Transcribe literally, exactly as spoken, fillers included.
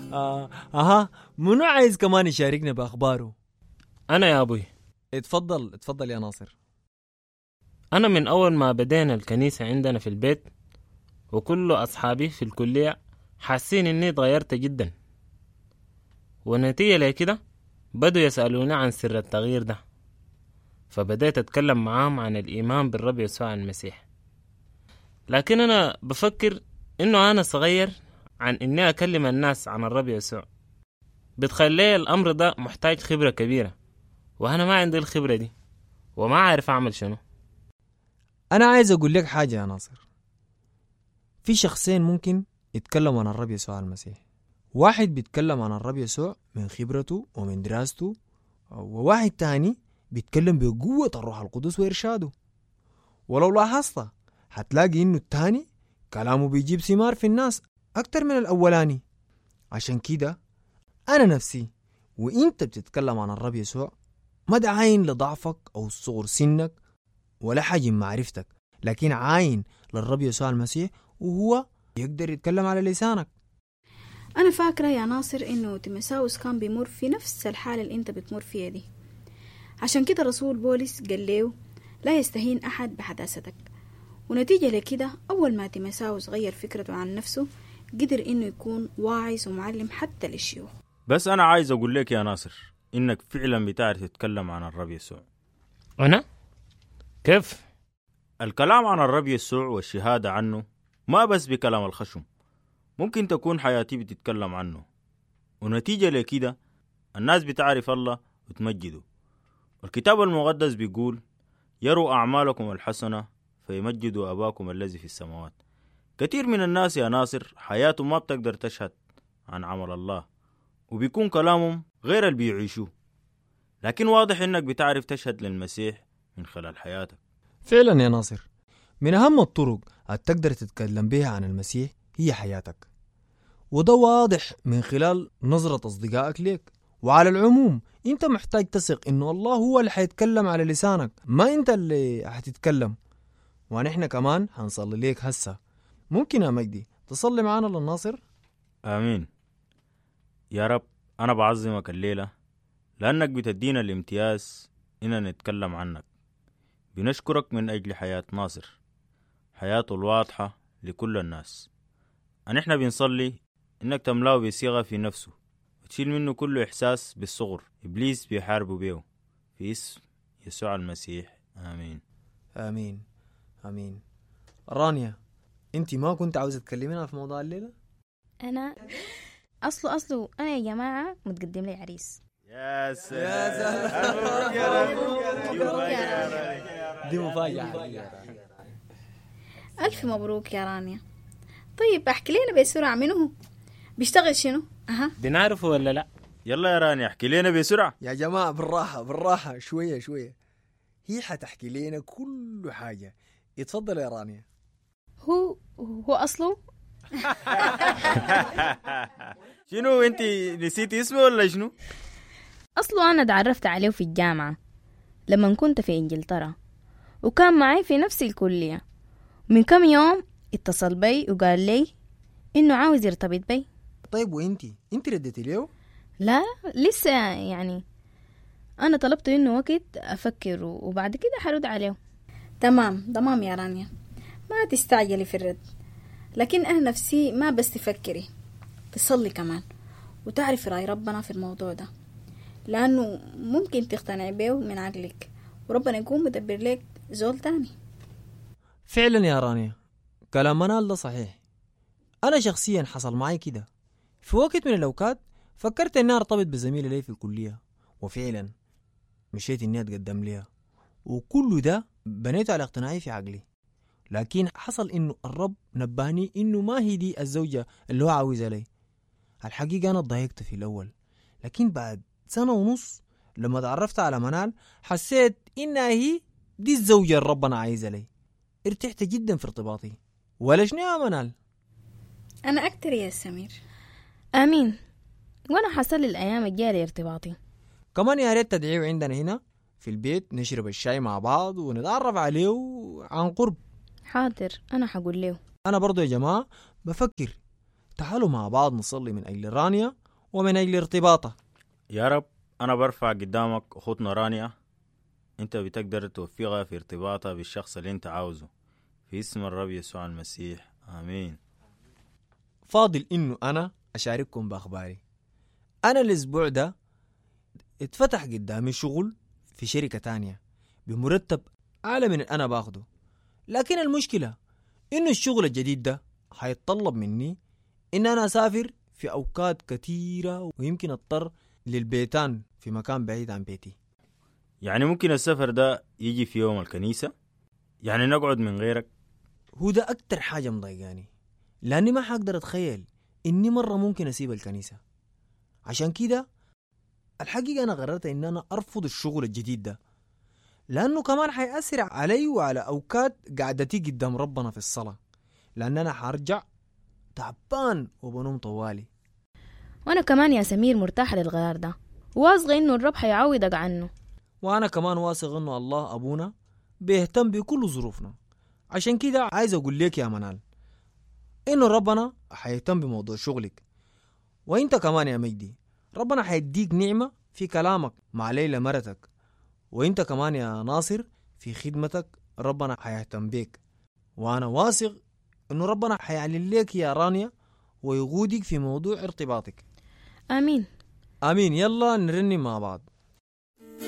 آه. أها منو عايز كمان يشاركنا بأخباره؟ أنا يا أبوي. اتفضل اتفضل يا ناصر. أنا من أول ما بدينا الكنيسة عندنا في البيت وكل أصحابي في الكلية حاسين إني تغيرت جدا، ونتيجة لكده بدوا يسألوني عن سر التغيير ده، فبدأت أتكلم معاهم عن الإيمان بالرب يسوع المسيح. لكن أنا بفكر إنه أنا صغير عن إني أكلم الناس عن الرب يسوع، بتخلي الأمر ده محتاج خبرة كبيرة، وأنا ما عندي الخبرة دي وما عارف أعمل شنو. أنا عايز أقول لك حاجة يا ناصر. في شخصين ممكن يتكلموا عن الرب يسوع المسيح. واحد بيتكلم عن الرب يسوع من خبرته ومن دراسته، وواحد تاني بيتكلم بقوة الروح القدس وإرشاده. ولو لاحظت هتلاقي إنه التاني كلامه بيجيب ثمار في الناس أكتر من الأولاني. عشان كده أنا نفسي وإنت بتتكلم عن الرب يسوع ما ده عاين لضعفك أو صغر سنك ولا حجم معرفتك، لكن عاين للرب يسوع المسيح وهو يقدر يتكلم على لسانك. أنا فاكرة يا ناصر إنه تيموثاوس كان بيمر في نفس الحالة اللي أنت بتمر فيها دي، عشان كده رسول بولس قال له لا يستهين أحد بحداثتك. ونتيجة لكده أول ما تيموثاوس غير فكرته عن نفسه قدر إنه يكون واعظ ومعلم حتى للشيوخ. بس أنا عايز أقول لك يا ناصر إنك فعلا بتعرف تتكلم عن الرب يسوع. أنا؟ كيف؟ الكلام عن الرب يسوع والشهادة عنه ما بس بكلام الخشم، ممكن تكون حياتي بتتكلم عنه، ونتيجة لكده الناس بتعرف الله وتمجده. الكتاب المقدس بيقول يروا أعمالكم الحسنة فيمجدوا أباكم الذي في السماوات. كثير من الناس يا ناصر حياتهم ما بتقدر تشهد عن عمل الله، وبيكون كلامهم غير اللي بيعيشوه، لكن واضح إنك بتعرف تشهد للمسيح من خلال حياتك. فعلا يا ناصر، من أهم الطرق اللي تقدر تتكلم بها عن المسيح هي حياتك، وده واضح من خلال نظرة أصدقائك ليك. وعلى العموم أنت محتاج تثق إنه الله هو اللي حيتكلم على لسانك، ما أنت اللي حتتكلم. ونحن كمان هنصلي ليك هسه. ممكن يا مجدي تصلي معنا للناصر؟ آمين. يا رب أنا بعظمك الليلة لأنك بتدينا الامتياز إننا نتكلم عنك. بنشكرك من أجل حياة ناصر، حياته الواضحة لكل الناس. نحن بنصلي إنك تملاه بصيغة في نفسه وتشيل منه كل إحساس بالصغر إبليس بيحاربه بيه، في اسم يسوع المسيح. آمين آمين آمين. رانيا، أنت ما كنت عاوزة تكلمينا في موضوع الليلة؟ أنا أصله أصله أنا يا جماعة متقدم لي عريس. يا سلام، مبروك يا رانيا. دي مفاجأة. ألف مبروك يا رانيا. طيب احكي لنا بسرعة منه بيشتغل شنو؟ أها بنعرفه ولا لا؟ يلا يا رانيا احكي لنا بسرعة. يا جماعة بالراحة بالراحة شوية شوية، هي حتحكي لنا كل حاجة. اتفضل يا رانيا. هو هو أصله شنو انت نسيتي اسمه ولا شنو؟ أصله أنا تعرفت عليه في الجامعة لما كنت في إنجلترا، وكان معي في نفس الكلية. من كم يوم اتصل بي وقال لي إنه عاوز يرتبط بي. طيب وإنتي إنتي ردتي له؟ لا لسه، يعني أنا طلبت إنه وقت أفكر وبعد كده حرد عليه. تمام تمام يا رانيا، ما تستعجلي في الرد، لكن أنا نفسي ما بس تفكري، تصلي كمان وتعرفي رأي ربنا في الموضوع ده، لأنه ممكن تقتنعي بيه من عقلك وربنا يكون مدبر لك زول تاني. فعلا يا رانيا كلام منال ده صحيح. أنا شخصيا حصل معي كده في وقت من الأوقات، فكرت إني أرتبط بزميلة لي في الكلية، وفعلا مشيت إني أتقدم لها، وكل ده بنيته على اقتناعي في عقلي. لكن حصل إنه الرب نبهني إنه ما هي دي الزوجة اللي هو عاوزها لي. الحقيقة أنا ضايقت في الأول، لكن بعد سنة ونص لما تعرفت على منال حسيت إنها هي دي الزوجة اللي ربنا عايزها لي. ارتحت جدا في ارتباطي. ولا شنو يا منال؟ أنا أكتر يا سمير. آمين. وأنا حصل الأيام الجاية ارتباطي. كمان يا ريت تدعيو عندنا هنا في البيت، نشرب الشاي مع بعض ونتعرف عليه عن قرب. حاضر، أنا حقول له. أنا برضو يا جماعة بفكر تعالوا مع بعض نصلي من أجل رانيا ومن أجل ارتباطها. يا رب أنا برفع قدامك أخوتنا رانيا، أنت بتقدر توفقها في ارتباطها بالشخص اللي أنت عاوزه، في اسم الرب يسوع المسيح، آمين. فاضل إنه أنا أشارككم بأخباري. أنا الأسبوع ده اتفتح قدامي شغل في شركة تانية بمرتب أعلى من أنا باخده، لكن المشكلة إنه الشغل الجديد ده حيتطلب مني إن أنا أسافر في أوقات كتيرة، ويمكن أضطر للبيتان في مكان بعيد عن بيتي. يعني ممكن السفر ده يجي في يوم الكنيسة؟ يعني نقعد من غيرك؟ هو ده أكتر حاجة مضايقاني، لأني ما حقدر أتخيل إني مرة ممكن أسيب الكنيسة. عشان كده الحقيقة أنا قررت إن أنا أرفض الشغل الجديد ده، لأنه كمان حيأثر علي وعلى أوقات قعدتي قدام ربنا في الصلاة، لأن أنا حرجع تعبان وبنوم طوالي. وأنا كمان يا سمير مرتاحة للغيار ده، واثقة إنه الرب حيعوضك عنه. وأنا كمان واثق إنه الله أبونا بيهتم بكل ظروفنا. عشان كده عايز أقول لك يا منال إنه ربنا حيهتم بموضوع شغلك، وإنت كمان يا مجدي ربنا حيديك نعمة في كلامك مع ليلى مرتك، وإنت كمان يا ناصر في خدمتك ربنا حيهتم بيك. وأنا واثق إنه ربنا حيعلن لك يا رانيا ويغودك في موضوع ارتباطك. آمين. آمين. يلا نرنم مع بعض.